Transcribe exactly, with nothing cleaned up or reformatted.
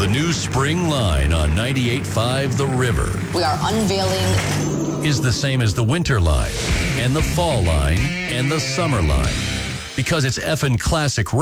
The new spring line on ninety-eight point five The River We are unveiling is the same as the winter line and the fall line and the summer line because it's effing classic rock.